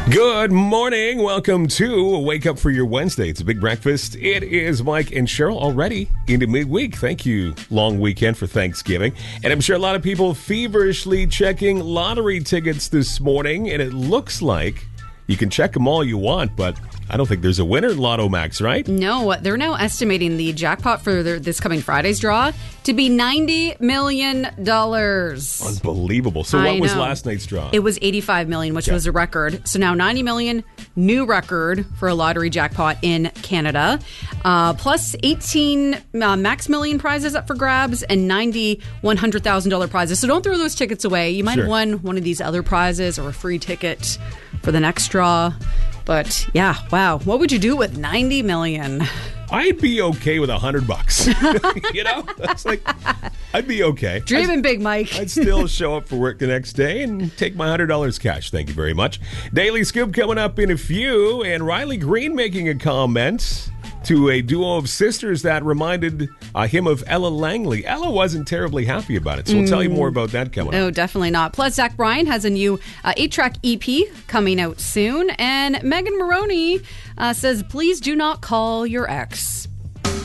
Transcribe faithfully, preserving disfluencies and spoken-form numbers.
Good morning. Welcome to Wake Up for Your Wednesday. It's a big breakfast. It is Mike and Cheryl already into midweek. Thank you. Long weekend for Thanksgiving. And I'm sure a lot of people feverishly checking lottery tickets this morning. And it looks like you can check them all you want, but I don't think there's a winner in Lotto Max, right? No, they're now estimating the jackpot for their, this coming Friday's draw to be ninety million dollars. Unbelievable. So what I was know. last night's draw? It was eighty-five million dollars, which Yeah. was a record. So now ninety million dollars, new record for a lottery jackpot in Canada. Uh, plus eighteen uh, max million prizes up for grabs and ninety one hundred thousand dollars prizes. So don't throw those tickets away. You might Sure. have won one of these other prizes or a free ticket for the next draw. But yeah, wow. What would you do with ninety million dollars? I'd be okay with a hundred bucks. You know? It's like, I'd be okay. Dreaming big, Mike. I'd still show up for work the next day and take my one hundred dollars cash. Thank you very much. Daily Scoop coming up in a few. And Riley Green making a comment to a duo of sisters that reminded uh, him of Ella Langley. Ella wasn't terribly happy about it, so we'll tell you more about that coming No, up. definitely not. Plus, Zach Bryan has a new uh, eight-track E P coming out soon. And Megan Maroney uh, says, please do not call your ex.